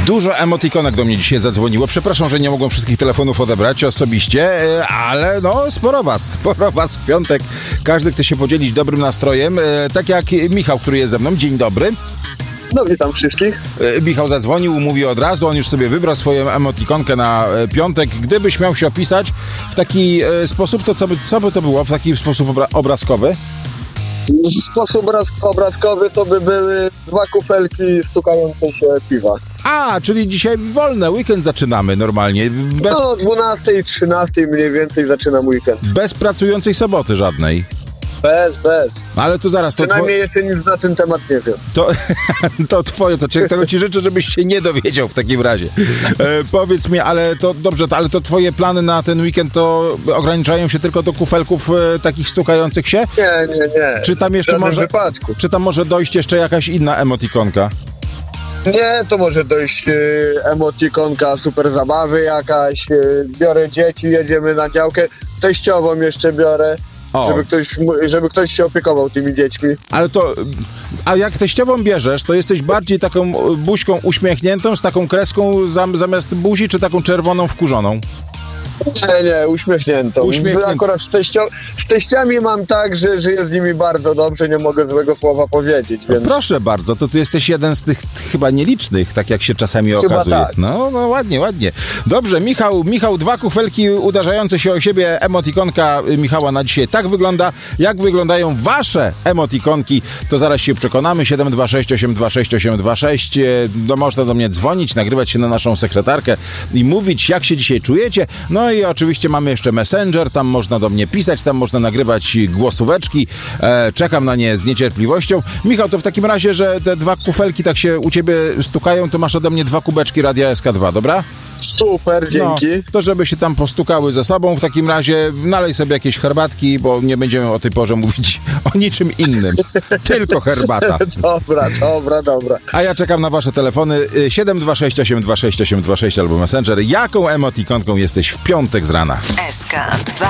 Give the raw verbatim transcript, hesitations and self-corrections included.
Dużo emotikonek do mnie dzisiaj zadzwoniło. Przepraszam, że nie mogłem wszystkich telefonów odebrać osobiście, ale no sporo was, sporo was w piątek. Każdy chce się podzielić dobrym nastrojem, tak jak Michał, który jest ze mną. Dzień dobry. No, witam wszystkich. Michał zadzwonił, mówi od razu, on już sobie wybrał swoją emotikonkę na piątek. Gdybyś miał się opisać w taki sposób, to co by, co by to było w taki sposób obra- obrazkowy? W sposób obraz- obrazkowy to by były dwa kufelki stukające się piwa. A, czyli dzisiaj wolne, weekend zaczynamy normalnie. Bez, No, o dwunastej, trzynastej mniej więcej zaczynam weekend. bez pracującej soboty żadnej. Bez, bez. Ale to zaraz, to, two, Przynajmniej jeszcze nic na ten temat nie wiem. to, to twoje, to czego ci życzę, żebyś się nie dowiedział w takim razie. E, powiedz mi, ale to dobrze, to, ale to twoje plany na ten weekend to ograniczają się tylko do kufelków e, takich stukających się? Nie, nie, nie. Czy tam w jeszcze żadnym może, wypadku. czy tam może dojść jeszcze jakaś inna emotikonka? Nie, to może dojść y, emotikonka super zabawy jakaś. Y, biorę dzieci, jedziemy na działkę. Teściową jeszcze biorę. O. Żeby ktoś, mu- żeby ktoś się opiekował tymi dziećmi. Ale to, a jak teściową bierzesz, to jesteś bardziej taką buźką uśmiechniętą, z taką kreską zam, zamiast buzi, czy taką czerwoną wkurzoną? Nie, nie, uśmiechniętą. Uśmiechniętą. Akurat z, teścio, z teściami mam tak, że, że jest z nimi bardzo dobrze, nie mogę złego słowa powiedzieć, więc... Proszę bardzo, to ty jesteś jeden z tych chyba nielicznych, tak jak się czasami Chyba okazuje. tak. No, no ładnie, ładnie. Dobrze, Michał, Michał, dwa kufelki uderzające się o siebie, emotikonka Michała na dzisiaj tak wygląda. Jak wyglądają wasze emotikonki, to zaraz się przekonamy. siedem dwa sześć osiem dwa sześć osiem dwa sześć. No, można do mnie dzwonić, nagrywać się na naszą sekretarkę i mówić, jak się dzisiaj czujecie. No i oczywiście mamy jeszcze Messenger, tam można do mnie pisać, tam można nagrywać głosóweczki. E, czekam na nie z niecierpliwością. Michał, to w takim razie, że te dwa kufelki tak się u ciebie stukają, to masz ode mnie dwa kubeczki Radia S K dwa, dobra? Super, dzięki. No, to żeby się tam postukały ze sobą, w takim razie nalej sobie jakieś herbatki, bo nie będziemy o tej porze mówić o niczym innym. Tylko herbata. Dobra, dobra, dobra. A ja czekam na wasze telefony siedem dwa sześć osiem dwa sześć osiem dwa sześć albo Messenger. Jaką emotikonką jesteś w piątek z rana? S K dwa.